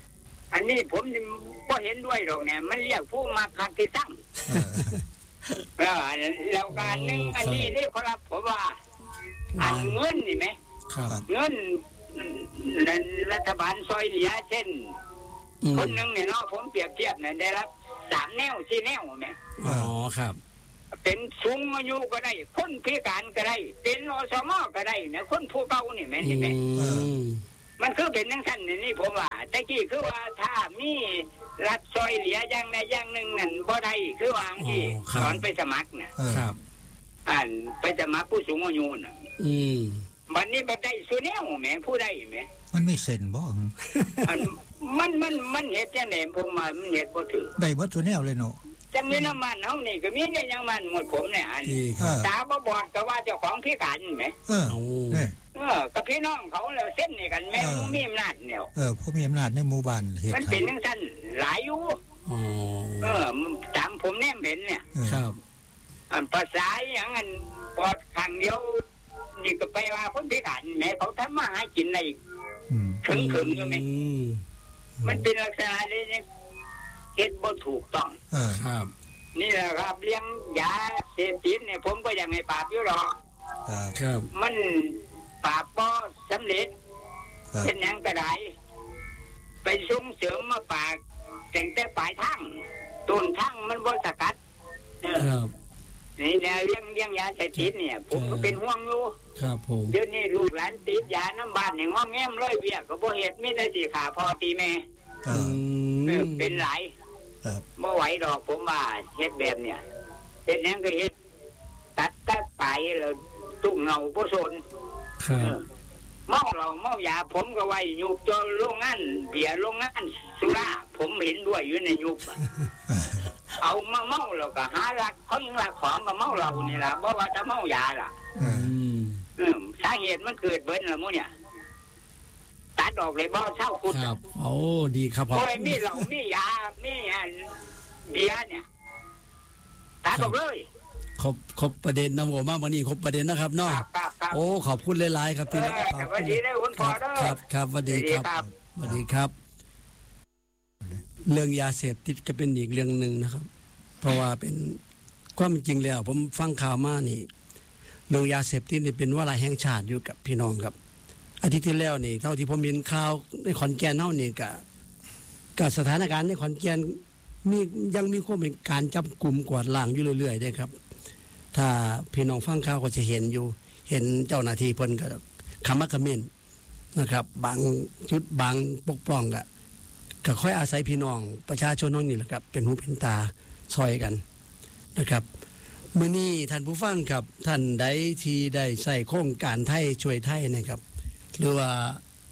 อันนี้ผมก็เห็นด้วยหรอกเนี่ยมันเรียกผู้มาคักที่ตั้งเออแล้วการหนึ่งอันนี้นี่ครับผมว่าอันเงินนี่ไหมเงินรัฐบาลซอยเหลือเช่นคนหนึ่งเนี่ยเนาะผมเปรียบเทียบเนี่ยได้รับสามแนวสี่แนวไหมอ๋อครับเป็นสูงอายุก็ได้คนพิการก็ได้เป็นอสมก็ได้เนี่ยคนผู้เก่านี่แม่นี่ไหมมันคือเป็นทั้งสั้นนี่ผมว่าแต่กี้คือว่าถ้ามีรัฐซอยเหลืออย่างใดอย่างหนึ่งนั่นบ่ได้คือว่าที่ตอนไปสมัครเนี่ยอ่านไปสมัครผู้สูงอายุน่ะอืมวันนี้บ่ได้สุแนวแม่ผู้ใดแม่มันไม่เซ็นบ่มันมันมันเฮ็ดจังได๋ผมว่ามันเฮ็ดบ่ถูกได้บ่สุแนวเลยเนาะจังมีน้ำมันเฮานี่ก็มีได้ยังมันหมดผมเนี่ยอันตาบ่บอดก็ว่าเจ้าของพิการแม่เออเออกับพี่น้องเขาแล้วเส้นนี่กันแม่มีอำนาจเนี่ยเออผู้มีอำนาจในหมู่บ้านเฮ็ดมันเป็นจังซั่นหลายอยู่อ๋อเออตามผมแนมเห็นเนี่ยครับอันภาษาอย่างนั้นปอดข้างเดียวนี่ก็ไปว่าคนพิการแม่เขาทำมาหากินได้ถึงถึงอยู่ไหมมันเป็นลักษณะนี้เนี่ยเฮ็ดบ่ถูกต้องครับนี่แหละครับเลี้ยงยาเสพติดเนี่ยผมก็ยังให้ปราบอยู่หรอกครับมันปราบบ่สำเร็จเป็นหยังก็ได้ไปส่งเสริมมาปราบแต่งแต่ปลายทางต้นทางมันบ่สกัดครับนี่แนวเลี้ยงเลี้ยงยาเสพติดเนี่ยผมก็เป็นห่วงอยู่ครับผมเดี๋ยวนี้ลูกหลานติดยาน้ำบ้านอย่างง้อแง้มร้อยเวียก็บ่เฮ็ดมีแต่สิขาพ่อตีแม่เป็นหลายบ่ไหวดอกผมว่าเฮ็ดแบบเนี่ยเฮ็ดหยังก็เฮ็ดตัดตัดไปแล้วตุ้งเงาบ่สนเมาเราเมายาผมก็ไว้ยุบจนโรงงานเบียร์โรงงานสุราผมเห็นด้วยอยู่ในยุบเอามาเมาแล้วก็หารักเขายังรักของก็เมาเรานี่ล่ะบ่ว่าจะเมายาล่ะอืมสาเหตุมันเกิดเบิ่นล่ะมื้อเนี่ยตัดออกเลยบ่เช่าคุณครับโอ้ดีครับพ่อโอ้ยมีเหล้ามียามีอันเบียร์เนี่ยตัดออกเลยครบครบประเด็นนะผมว่าวันนี้ครบประเด็นนะครับเนาะโอ้ขอบคุณหลายๆครับที่สวัสดีนะคุณพ่อครับครับสวัสดีครับสวัสดีครับเรื่องยาเสพติดก็เป็นอีกเรื่องหนึ่งนะครับเพราะว่าเป็นความจริงแล้วผมฟังข่าวมานี่เรื่องยาเสพติดนี่เป็นวาระแห่งชาติอยู่กับพี่น้องครับอาทิตย์ที่แล้วนี่เท่าที่ผมเห็นข่าวในขอนแก่นเฮานี่ก็ก็สถานการณ์ในขอนแก่นมียังมีความเป็นการจับกลุ่มกวาดล้างอยู่เรื่อยๆได้ครับถ้าพี่น้องฟังข่าวก็จะเห็นอยู่เห็นเจ้าหน้าที่เพิ่นก็คำมักคำเมนนะครับบางจุดบางปกป้องก็ก็ค่อยอาศัยพี่น้องประชาชนน้องนี่แหละครับเป็นหูเป็นตาซอยกันนะครับมื้อนี้ท่านผู้ฟังครับท่านใดที่ได้ใส่โครงการไทยช่วยไทยนะครับหรือว่า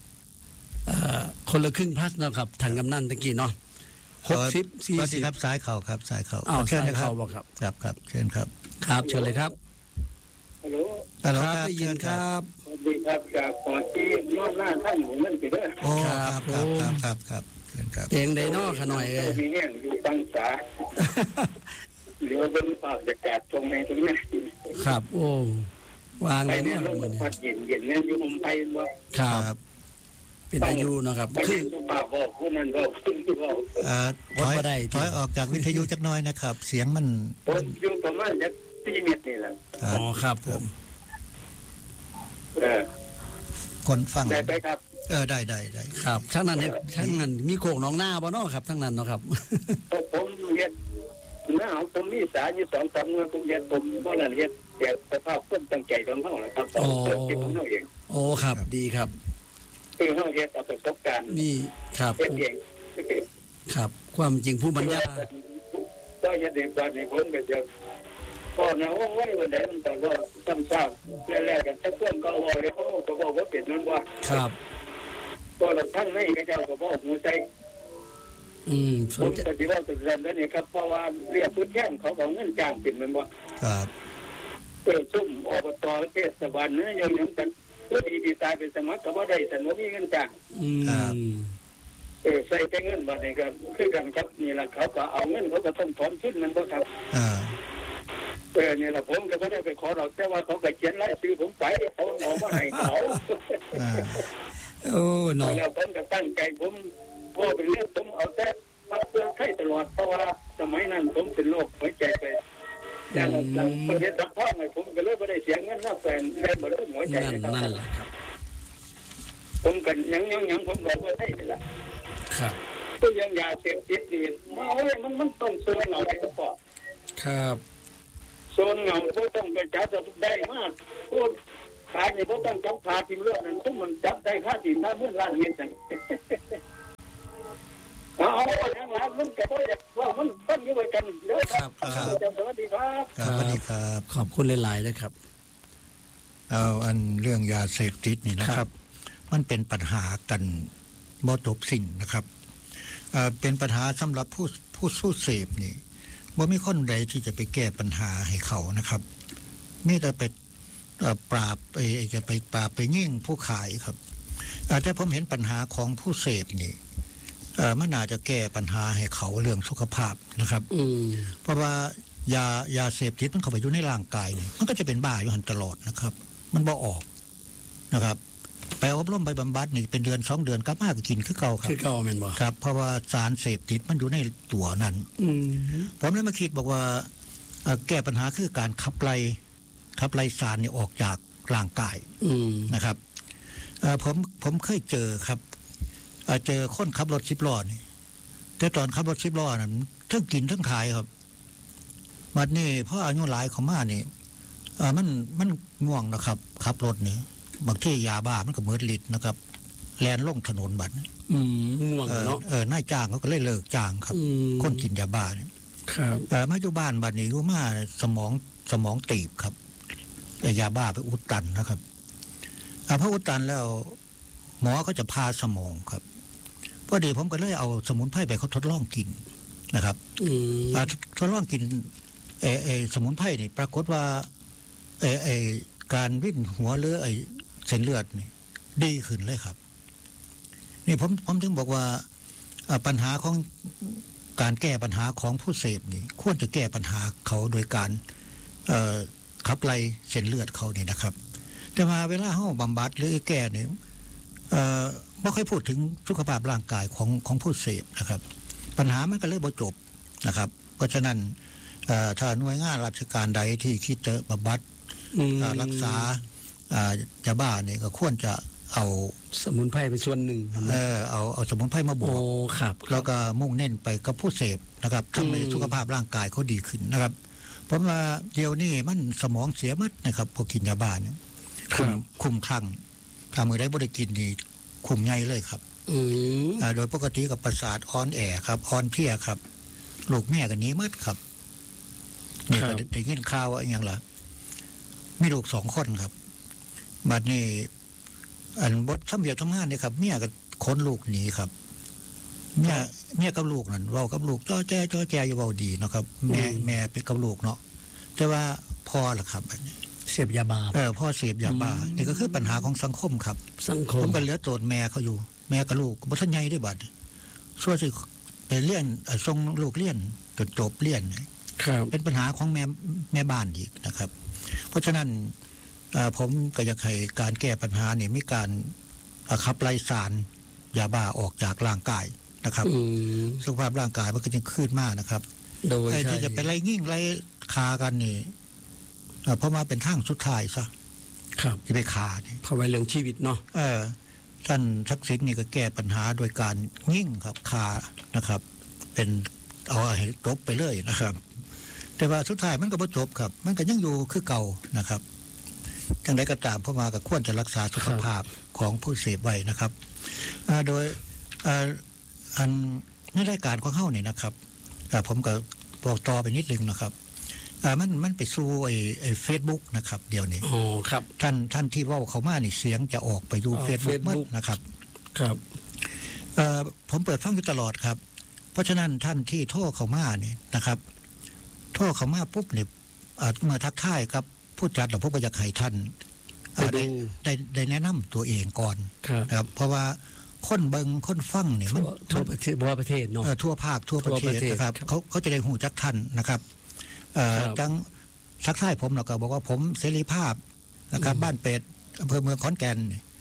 คนละครึ่งพัสนะครับทางกำนันตะกี้เนาะหกสิบสี่สิบครับสายเข่าครับสายเข่าเชิญครับครับครับครับเชิญครับครับเชิญเลยครับฮัลโหลฮัลโหลครับได้ยินครับสวัสดีครับจากขอที่นอกหน้าท่านอยู่นั่นสิเด้อโอ้ครับครับครับครับเชิญครับเองได้นอกขน่อยเอ้ยมีแห้งอยู่ตั้งษาเหลือเป็นปากจากแกตรงในตรงนี้ครับโอ้วางเลยเนี่ยมันเย็นเย็นเนี่ยอยู่มุมไทยว่าครับเป็นอายุนะครับคือปากบอกผู้นั้นบอกขึ้นที่ว่าเอ่อถอยถอยออกจากวิทยุจักหน่อยนะครับเสียงมันอยู่ประมาณสักสี่เมตรนี่แหละอ๋อครับผมเออคนฟังได้ไหมครับเออได้ได้ได้ครับทั้งนั้นทั้งนั้นมีโค้งน้องหน้าบ่เนาะครับทั้งนั้นเนาะครับผมเรียนหน้าผมมีสายอยู่สองสามเงินผมเรียนผมเพราะนั้นเรียนแต่สภาพคนตั้งใจของเขาแหละครับโอ้โอ้ครับดีครับคือเขาเรียนเอาประสบการณ์นี่ครับครับความจริงผู้บรรยายก็ยังเด็กกว่าในคนก็จะพอนะว่าไว้วันไหนมันแต่ว่าซ้ำซ้ำแรกๆกันถ้าเพื่อนก็รอเลยเขาก็บอกว่าเปลี่ยนนั่นว่าครับก็เราทั้งไม่ก็จะก็บอกหัวใจอืมผมปฏิวัติเรื่องนี้ครับเพราะว่าเรียกพื้นแท่นเขาบอกเงินจ้างเป็นมันว่าครับเปิดซุ่มอบตเทศบาลเนี่ยยังยังกันเพื่อดีตายเป็นสมัครก็ว่าได้แต่ว่ามีเงินจ้างเออใส่แต่เงินมาเนี่ยก็คือกันครับนี่แหละเขาก็เอาเงินเขาก็ต้องถอนขึ้นมันก็ครับเออเนี่ยแหละผมก็ไม่ได้ไปขอเราแต่ว่าเขาก็เขียนรายชื่อผมไปเขาเอามาให้เขาโอ้หน่อยแล้วผมก็ตั้งใจผมพ่อเป็นเรื่องผมเอาแต่มาเพื่อไข้ตลอดเพราะว่าสมัยนั้นผมเป็นโรคหัวใจไปแต่หลังประเทศสัมพ่อไงผมก็เลยไม่ได้เสียเงินหน้าแฟนแม่บ่ได้หัวใจนั่นนั่นแหละครับผมกันยังยังยังผมบอกว่าได้ละครับก็ยังยาเสพติดดีมาเว้ยมันมันต้องโซนเหงาไอ้พ่อครับโซนเหงาก็ต้องไปจับได้มากพวกขาเนี่ยก็ต้องจับขาทีมเลือดนั่นทุกมันจับได้ค่าทีมได้เมื่อล้านเงินสั่งเอาเอาอย่างนั้นมันก็ได้ว่ามันต้องอยู่ด้วยกันเด้อครับสวัสดีครับสวัสดีครับขอบคุณหลายๆเลยครับเอาอันเรื่องยาเสพติดนี่นะครับ มันเป็นปัญหากันบ่จบสิ้นนะครับเอ่อเป็นปัญหาสำหรับผู้ผู้สู้เสพนี่บ่มีคนใดที่จะไปแก้ปัญหาให้เขานะครับมีแต่ไปเอ่อปราบไปจะไปปราบไปยิ่งผู้ขายครับเอ่อแต่ผมเห็นปัญหาของผู้เสพนี่เอ่อมันน่าจะแก้ปัญหาให้เขาเรื่องสุขภาพนะครับอืมเพราะว่ายายาเสพติดมันเข้าไปอยู่ในร่างกายนี่มันก็จะเป็นบ้าอยู่หันตลอดนะครับ มันบ่ออกนะครับไปอบรมไปบำบัดนี่เป็นเดือนสองเดือนกลับมาก็กินคือเก่าครับคือเก่าแม่นบ่ครับ เพราะว่าสารเสพติดมันอยู่ในตัวนั้นอืมผมเลยมาคิดบอกว่าเอ่อแก้ปัญหาคือการขับไล่ขับไล่สารนี่ออกจากร่างกายอืมนะครับเอ่อผมผมเคยเจอครับเอ่อเจอคนขับรถสิบล้อนี่แต่ตอนขับรถสิบล้อนั้นทั้งกินทั้งขายครับบัดนี้เพราะอายุหลายเขามานี่เอ่อมันมันง่วงนะครับขับรถนี่บางที่ยาบ้ามันก็เหมือนลิตรนะครับแลนลงถนนบัดนี้อืมง่วงเออเนาะเออนายจ้างเขาก็เลยเลิกจ้างครับอืมคนกินยาบ้าเนี่ยครับแต่มาอยู่บ้านบัดนี้รู้มาสมองสมองตีบครับแต่ยาบ้าไปอุดตันนะครับอ่าพออุดตันแล้ว หมอก็จะพาสมองครับพอดีผมก็เลยเอาสมุนไพรไปเขาทดลองกินนะครับอืมอ่าทดลองกินเออเออสมุนไพรนี่ปรากฏว่าเออเออการวิ่นหัวหรือไอเส้นเลือดนี่ดีขึ้นเลยครับ นี่ผมผมถึงบอกว่าอ่าปัญหาของการแก้ปัญหาของผู้เสพนี่ควรจะแก้ปัญหาเขาโดยการเอ่อขับไล่เส้นเลือดเขานี่นะครับ แต่มาเวลาเฮาบำบัดหรือแก้นี่เอ่อบ่ค่อยพูดถึงสุขภาพร่างกายของของผู้เสพนะครับ ปัญหามันก็เลยบ่จบนะครับ เพราะฉะนั้นเอ่อถ้าหน่วยงานราชการใดที่คิดจะบำบัดอืมอ่ารักษาอ่ายาบ้าเนี่ยก็ควรจะเอาสมุนไพรเป็นส่วนหนึ่งเออเอาเอาสมุนไพรมาบโอ้วกครับแล้วก็มุ่งเน้นไปกับผู้เสพนะครับทำให้อืมสุขภาพร่างกายเขาดีขึ้นนะครับเพราะว่าเดี๋ยวนี้มันสมองเสียหมัดนะครับพวกกินยาบ้าเนี่ยคุมคุมคลั่งถ้ามือได้บ่ได้กินนี่คุมใหญ่เลยครับอืมอ่าโดยปกติกับประสาทอ่อนแอครับอ่อนเพลียครับลูกแม่กันนี้มัดครับนี่ก็ได้ยินข่าวว่าอย่างไรมีลูกสองคนครับบัดนี้อันบททำเบียบทำงานเนี่ยครับเมียก็ค้นลูกหนีครับเมียเมียกับลูกนั่นเรากับลูกจ้อแจ้จ้อแจอยู่เบาดีเนาะครับแม่แม่เป็นกับลูกเนาะแต่ว่าพ่อล่ะครับอันนี้เสพยาบ้าเออพ่อเสพยาบ้านี่ก็คือปัญหาของสังคมครับสังคผม มก็เหลือโตนแม่เขาอยู่ แม่กับลูกบ่ทันใหญ่ด้วยบัดส่วนสิไปเรียนเอ่อส่งลูกเรียนจนจบเรียนครับเป็นปัญหาของแม่แม่บ้านอีกนะครับ เพราะฉะนั้นเอ่อผมก็อยากให้การแก้ปัญหาเนี่ยมีการเอ่อขับไล่สารยาบ้าออกจากร่างกายนะครับอืมสุขภาพร่างกายมันก็จะขึ้นมากนะครับโดยไอ้ใช่ที่จะไปไล่ยิ่งไล่คากันนี่เอ่อเพราะมาเป็นทางสุดท้ายซะครับที่ไปคานี่เพราะไว้เรื่องชีวิตเนาะเออท่านทักษิณนี่ก็แก้ปัญหาโดยการยิ่งครับคานะครับ เป็นเอาให้จบไปเลยนะครับ แต่ว่าสุดท้ายมันก็บ่จบครับ มันก็ยังอยู่คือเก่านะครับจังไดก็ตามเพราะมาก็ควรจะรักษาสุขภาพของผู้เสพไว้นะครับอ่าโดยอ่าอันในรายการของเฮานี่นะครับอ่าผมก็บอกต่อไปนิดนึงนะครับอ่ามันมันไปสู่ไอ้ไอ้ Facebook นะครับ เดี๋ยวนี้อ๋อครับท่านท่านที่เว้าเข้ามานี่เสียงจะออกไปดูอ๋อเฟซบุ๊ก Facebook นะครับครับเอ่อผมเปิดฟังอยู่ตลอดครับ เพราะฉะนั้นท่านที่โทรเข้ามานี่นะครับ โทรเข้ามาปุ๊บเนี่ยเอ่อเมื่อทักทายครับผู้จัดหรือผู้ประจักษ์ให้ท่านเอ่อไปดูได้ได้ได้แนะนำตัวเองก่อนครับนะครับ เพราะว่าคนเบิงคนฟังเนี่ยทั่มันวทั่วประเทศทั่วประเทศเนาะเอ่อทั่วภาคทั่วประเททั่วประเทศศนะครับครับเขาเขาจะได้หูจักท่านนะครับเอ่อครับจังทักทายผมแล้วก็บอกว่าผมเสรีภาพนะครับ บ้านเป็ดอำเภอเมืองขอนแก่นนี่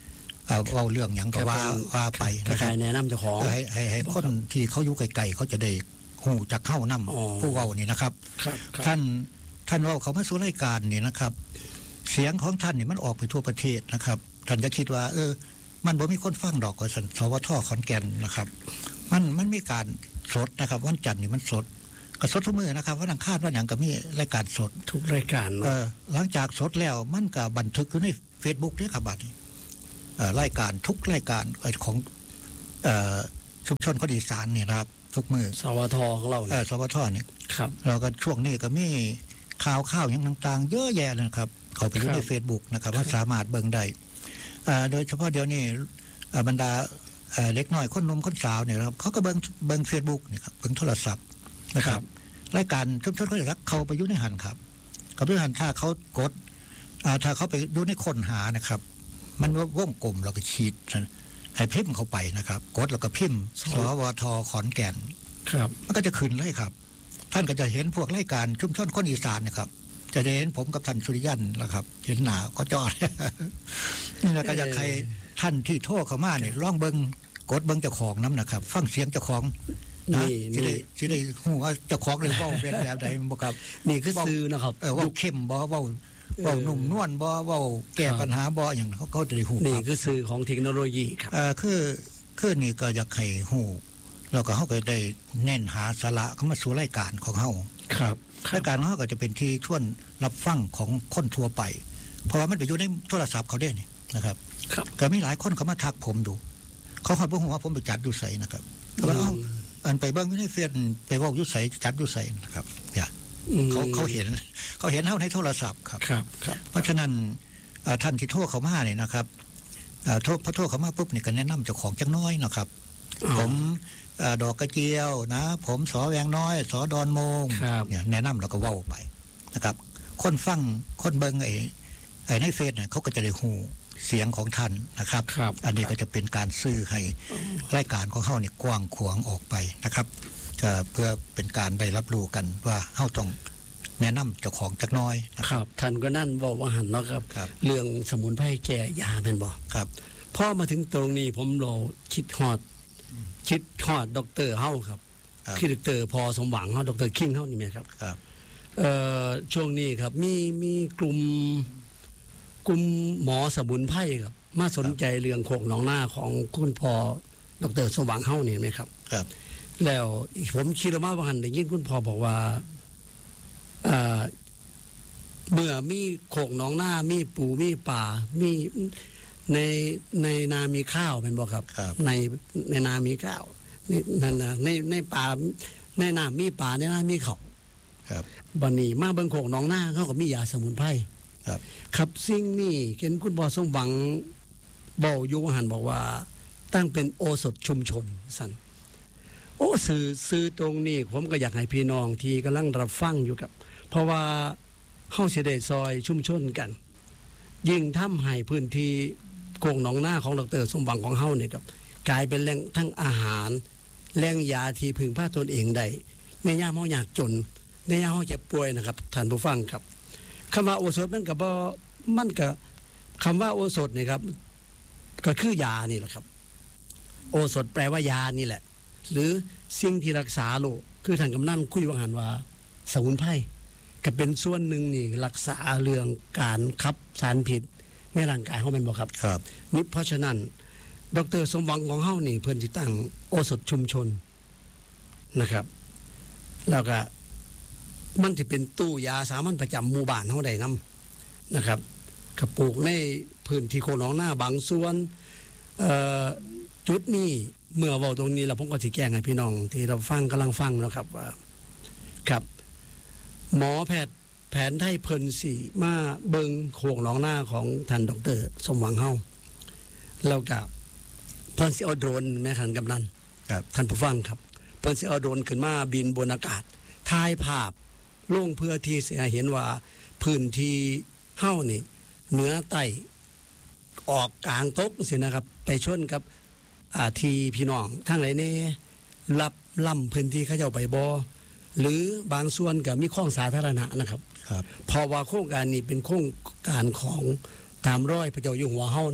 เอาเอาเรื่องอย่างก็ว่าว่าไปนะครับแนะนำเจ้าของให้ให้ให้คนที่เขาอยู่ไกลๆเขาจะได้หูจากเข้านํผู้เว้านี่นะครับท่านท่านเว้าเขามาสู่รายการนี่นะครับเสียงของท่านนี่มันออกไปทั่วประเทศนะครับท่านจะคิดว่าเออมันบ่มีคนฟังดอกว่าสวทขอนแก่นนะครับมันมันมีการสดนะครับวันจันทร์นี่มันสดก็สดทุกมื้อนะครับวันอังคารวันหยังก็มีรายการสดทุกรายการเออหลังจากสดแล้วมันก็บันทึกอยู่ใน Facebook ด้วยครับบัดนี้เอ่อรายการทุกรายการของเอ่อชุมชนคนอีสานนี่นะครับทุกมื้อสวทของเราเออสวทนี่ครับแล้วก็ช่วงนี้ก็มีข่าวข่าวอย่างต่างๆเยอะแยะนะครับเข้าไปอยู่ใน Facebook นะครับว่าสามารถเบิ่งได้เอ่อโดยเฉพาะเดี๋ยวนี้บรรดาเล็กน้อยคนหนุ่มคนสาวเนี่ยครับเขาก็เบิ่งเบิ่ง Facebook นี่ครับเบิ่งโทรศัพท์นะครับรายการชุมชนคนอีสานเข้าไปอยู่ในหันครับก็ไปหันถ้าเขากดอ่าถ้าเขาไปดูในค้นหานะครับมันวงกลมแล้วก็ขีดให้พิมพ์เข้าไปนะครับกดแล้วก็พิมพ์สวทขอนแก่นครับมันก็จะขึ้นเลยครับท่านก็จะเห็นพวกรายการชุมชนคนอีสานนะครับจะได้เห็นผมกับท่านสุริยันนะครับเห็นหน้าก็จอดนี่แหละก็อยากใครท่านที่โทรเข้ามาเนี่ยลองเบิ่งกดเบิ่งเจ้าของนำนะครับฟังเสียงเจ้าของนี่สิได้สิได้ฮู้ว่าเจ้าของเลยเว้าเป็นแบบใดบ่ครับนี่คือซื่อนะครับเออเว้าเข้มบ่เว้าเว้านุ่มนวลบ่เว้าแก้ปัญหาบ่หยังเขาก็จะได้ฮู้นี่คือซื่อของเทคโนโลยีครับเอ่อคือคือนี่ก็อยากให้ฮู้แล้วก็เฮาก็ได้เน้นหาสาระเข้ามาสู่รายการของเฮาครับรายการของเฮาก็จะเป็นที่ชวนรับฟังของคนทั่วไปเพราะว่ามันไปอยู่ในโทรศัพท์เขาเด้นี่นะครับก็มีหลายคนเขามาทักผมดูเขาฮอดบ่ฮู้ว่าผมไปจัดอยู่ไสนะครับก็ว่าเอ้าอันไปเบิ่งอยู่ในเฟซไปเว้าอยู่ไสจัดอยู่ไสนะครับเนี่ยเขาเขาเห็นเขาเห็นเฮาในโทรศัพท์ครับครับเพราะฉะนั้นท่านที่โทรเข้ามาเนี่ยนะครับเอ่อโทรพอโทรเข้ามาปุ๊บนี่ก็แนะนำเจ้าของจักน้อยนะครับผมดอกกระเจียวนะผมสอแวงน้อยสอดอนโมงเนี่ยแนะนำแล้วก็เว้าไปนะครับคนฟังคนเบิ่งไอ้ไอ้ในเฟซเนี่ยเขาก็จะได้ฮู้เสียงของท่านนะครับอันนี้ก็จะเป็นการซื้อให้รายการของเฮานี่กว้างขวางออกไปนะครับเพื่อเป็นการได้รับรู้กันว่าเฮาต้องแนะนำเจ้าของจักน้อยนะครับท่านก็นั่นบอกว่าหันเนาะครับเรื่องสมุนไพรแก้ยาแม่นบ่ครับพอมาถึงตรงนี้ผมรอคิดฮอดคิดฮอดดร.เฮาครับคือดร.พอสมหวังเฮาดร.คิงเฮานี่แม่ครับครับเอ่อช่วงนี้ครับมีมีกลุ่มกลุ่มหมอสมุนไพรครับมาสนใจเรื่องโคกหนองนาของคุณพ่อดร.สมหวังเฮานี่มั้ยครับครับแล้วผมคิดว่าว่าหันได้ยินคุณพ่อบอกว่าเอ่อเมื่อมีโคกหนองนามีปูมีป่ามีในในนามีข้าวเป็นบ่ครับในในนามีข้าวนี่นั่นน่ะในในป่าในนามีป่าในนามีข้าวครับบัดนี้มาเบิ่งโคกหนองนาเขาก็มียาสมุนไพรครับครับสิ่งนี้เห็นคุณพ่อสมหวังบอกอยู่ว่าหันบอกว่าตั้งเป็นโอสถชุมชนสั่นโอ้สื่อสื่อตรงนี้ผมก็อยากให้พี่น้องที่กำลังรับฟังอยู่กับเพราะว่าเฮาสิได้ซอยชุมชนกันยิ่งทำให้พื้นที่โคกหนองนาของดร.สมหวังของเฮานี่ครับกลายเป็นแหล่งทั้งอาหารแหล่งยาที่พึ่งพาตนเองได้ในยามเฮายากจนในยามเฮาเจ็บป่วยนะครับท่านผู้ฟังครับคำว่าโอสถมันก็บ่มันก็คำว่าโอสถนี่ครับก็คือยานี่แหละครับโอสถแปลว่ายานี่แหละหรือสิ่งที่รักษาโรคคือท่านกำนันคุยว่าหันว่าสมุนไพรก็เป็นส่วนหนึ่งนี่รักษาเรื่องการขับสารพิษในร่างกายเฮาแม่นบ่ครับครับนี่เพราะฉะนั้นดร.สมหวังของเฮานี่เพิ่นสิตั้งโอสถชุมชนนะครับแล้วก็มันสิเป็นตู้ยาสามัญประจำหมู่บ้านเฮาได้นำนะครับก็ปลูกในพื้นที่โคกหนองนาบางส่วนเอ่อจุดนี้เมื่อเว้าตรงนี้แล้วผมก็สิแจ้งให้พี่น้องที่เราฟังกำลังฟังนะครับว่าครับหมอแพทย์แผนไทยเพิ่นสิมาเบิ่งโคกหนองนาของท่านดร.สมหวังเฮาแล้วก็เพิ่นสิเอาโดรนแม่ท่านกำนันครับท่านผู้ฟังครับเพิ่นสิเอาโดรนขึ้นมาบินบนอากาศถ่ายภาพลงเพื่อที่สิให้เห็นว่าพื้นที่เฮานี่เหนือใต้ออกกลางตกสินะครับไปชนกับอ่าที่พี่น้องทางไหนแน่รับล้ำพื้นที่เขาเจ้าไปบ่หรือบางส่วนก็มีคลองสาธารณะนะครับครับเพราะว่าโครงการนี้เป็นโครงการของตามร้อยพระเจ้าอยู่หัวเฮาเนาะ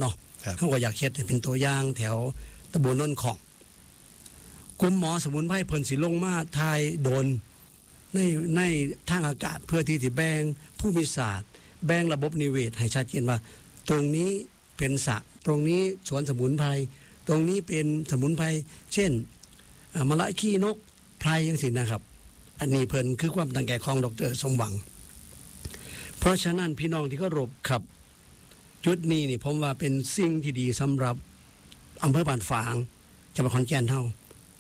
เขาก็อยากเฮ็ดให้เป็นตัวอย่างแถวตำบลนนของกลุ่มหมอสมุนไพรเพิ่นสิลงมาทายโดนในในทางอากาศเพื่อที่จะแบ่งภูมิศาสตร์แบ่งระบบนิเวศให้ชัดเจนว่าตรงนี้เป็นสระตรงนี้สวนสมุนไพรตรงนี้เป็นสมุนไพรเช่นมะละขี้นกไพรจังซี่นะครับอันนี้เพิ่นคือความตั้งใจของดร.สมหวังเพราะฉะนั้นพี่น้องที่เคารพครับจุดนี้นี่ผมว่าเป็นสิ่งที่ดีสำหรับอำเภอบ้านฝางจังหวัดขอนแก่นเฮา